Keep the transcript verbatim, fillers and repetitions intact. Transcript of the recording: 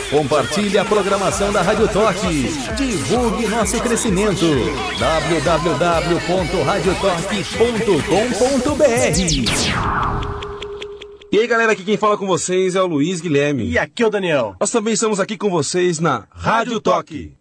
Compartilhe a programação da Rádio Toque. Divulgue nosso crescimento. w w w ponto rádio toque ponto com ponto b r. E aí, galera, aqui quem fala com vocês é o Luiz Guilherme. E aqui é o Daniel. Nós também estamos aqui com vocês na Rádio Toque.